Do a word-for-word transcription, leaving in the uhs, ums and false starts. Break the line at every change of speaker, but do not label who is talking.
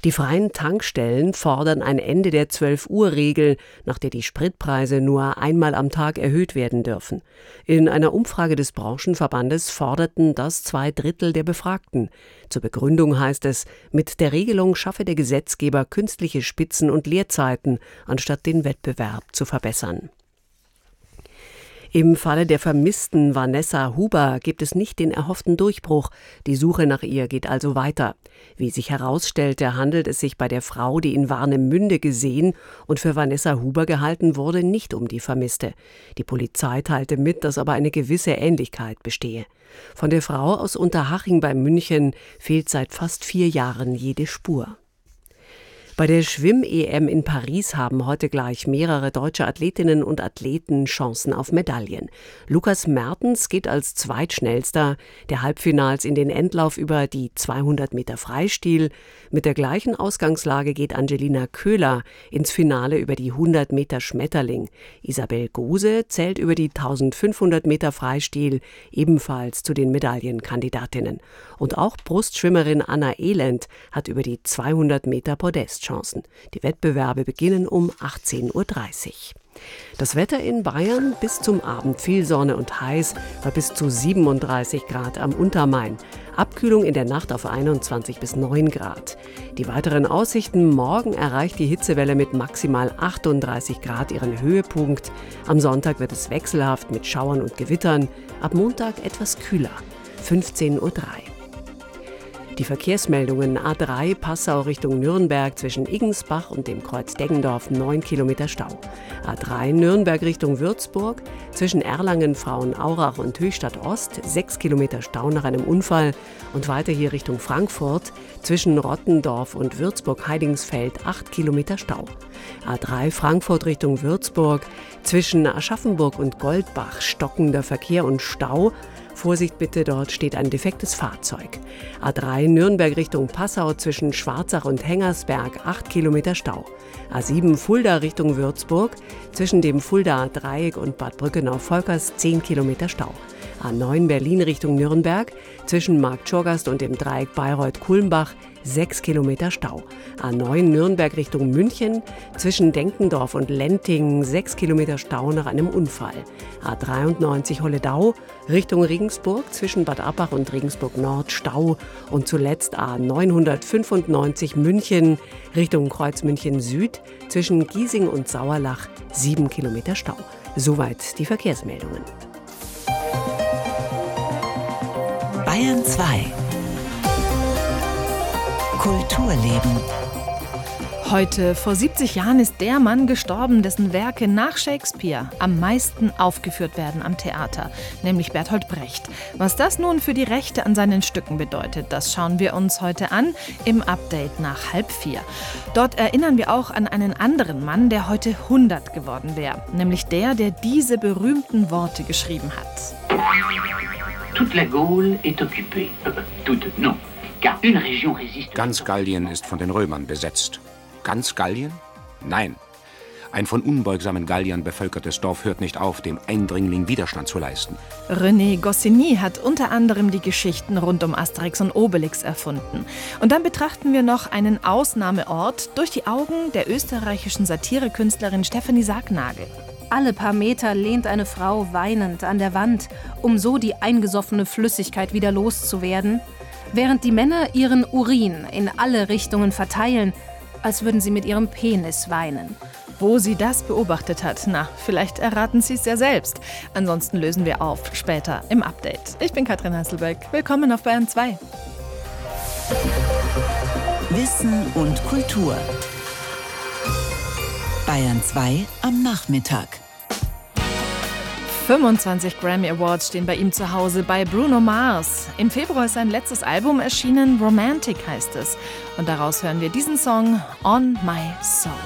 Die freien Tankstellen fordern ein Ende der zwölf-Uhr-Regel, nach der die Spritpreise nur einmal am Tag erhöht werden dürfen. In einer Umfrage des Branchenverbandes forderten das zwei Drittel der Befragten. Zur Begründung heißt es, mit der Regelung schaffe der Gesetzgeber künstliche Spitzen- und Leerzeiten, anstatt den Wettbewerb zu verbessern. Im Falle der vermissten Vanessa Huber gibt es nicht den erhofften Durchbruch. Die Suche nach ihr geht also weiter. Wie sich herausstellte, handelt es sich bei der Frau, die in Warnemünde gesehen und für Vanessa Huber gehalten wurde, nicht um die Vermisste. Die Polizei teilte mit, dass aber eine gewisse Ähnlichkeit bestehe. Von der Frau aus Unterhaching bei München fehlt seit fast vier Jahren jede Spur. Bei der Schwimm-E M in Paris haben heute gleich mehrere deutsche Athletinnen und Athleten Chancen auf Medaillen. Lukas Mertens geht als Zweitschnellster der Halbfinals in den Endlauf über die zweihundert Meter Freistil. Mit der gleichen Ausgangslage geht Angelina Köhler ins Finale über die hundert Meter Schmetterling. Isabel Gose zählt über die eintausendfünfhundert Meter Freistil ebenfalls zu den Medaillenkandidatinnen. Und auch Brustschwimmerin Anna Elend hat über die zweihundert Meter Podest Chancen. Die Wettbewerbe beginnen um achtzehn Uhr dreißig. Das Wetter in Bayern: bis zum Abend viel Sonne und heiß, bei bis zu siebenunddreißig Grad am Untermain. Abkühlung in der Nacht auf einundzwanzig bis neun Grad. Die weiteren Aussichten: morgen erreicht die Hitzewelle mit maximal achtunddreißig Grad ihren Höhepunkt. Am Sonntag wird es wechselhaft mit Schauern und Gewittern. Ab Montag etwas kühler, fünfzehn Uhr drei. Die Verkehrsmeldungen: A drei Passau Richtung Nürnberg zwischen Iggensbach und dem Kreuz Deggendorf neun Kilometer Stau. A drei Nürnberg Richtung Würzburg zwischen Erlangen, Frauenaurach und Höchstadt Ost sechs Kilometer Stau nach einem Unfall. Und weiter hier Richtung Frankfurt zwischen Rottendorf und Würzburg-Heidingsfeld acht Kilometer Stau. A drei Frankfurt Richtung Würzburg zwischen Aschaffenburg und Goldbach stockender Verkehr und Stau. Vorsicht bitte, dort steht ein defektes Fahrzeug. A drei Nürnberg Richtung Passau zwischen Schwarzach und Hengersberg acht Kilometer Stau. A sieben Fulda Richtung Würzburg zwischen dem Fuldaer Dreieck und Bad Brückenau-Volkers zehn Kilometer Stau. A neun Berlin Richtung Nürnberg zwischen Marktschorgast und dem Dreieck Bayreuth-Kulmbach sechs Kilometer Stau. A neun Nürnberg Richtung München zwischen Denkendorf und Lentingen sechs Kilometer Stau nach einem Unfall. A dreiundneunzig Holledau Richtung Regensburg zwischen Bad Abbach und Regensburg Nord Stau. Und zuletzt A neunhundertfünfundneunzig München Richtung Kreuz München Süd zwischen Giesing und Sauerlach sieben Kilometer Stau. Soweit die Verkehrsmeldungen.
Bayern zwei. Kulturleben.
Heute vor siebzig Jahren ist der Mann gestorben, dessen Werke nach Shakespeare am meisten aufgeführt werden am Theater, nämlich Bertolt Brecht. Was das nun für die Rechte an seinen Stücken bedeutet, das schauen wir uns heute an im Update nach halb vier. Dort erinnern wir auch an einen anderen Mann, der heute hundert geworden wäre, nämlich der, der diese berühmten Worte geschrieben hat.
Toute la Gaule est occupée. Euh, toute, non. Car une région résiste.
Ganz Gallien ist von den Römern besetzt. Ganz Gallien? Nein. Ein von unbeugsamen Galliern bevölkertes Dorf hört nicht auf, dem Eindringling Widerstand zu leisten.
René Goscinny hat unter anderem die Geschichten rund um Asterix und Obelix erfunden. Und dann betrachten wir noch einen Ausnahmeort durch die Augen der österreichischen Satirekünstlerin Stefanie Sargnagel.
Alle paar Meter lehnt eine Frau weinend an der Wand, um so die eingesoffene Flüssigkeit wieder loszuwerden, während die Männer ihren Urin in alle Richtungen verteilen, als würden sie mit ihrem Penis weinen.
Wo sie das beobachtet hat, na, vielleicht erraten Sie es ja selbst. Ansonsten lösen wir auf, später im Update. Ich bin Katrin Hasselbeck. Willkommen auf Bayern zwei.
Wissen und Kultur. Bayern zwei am Nachmittag.
fünfundzwanzig Grammy Awards stehen bei ihm zu Hause, bei Bruno Mars. Im Februar ist sein letztes Album erschienen, Romantic heißt es. Und daraus hören wir diesen Song, On My Soul.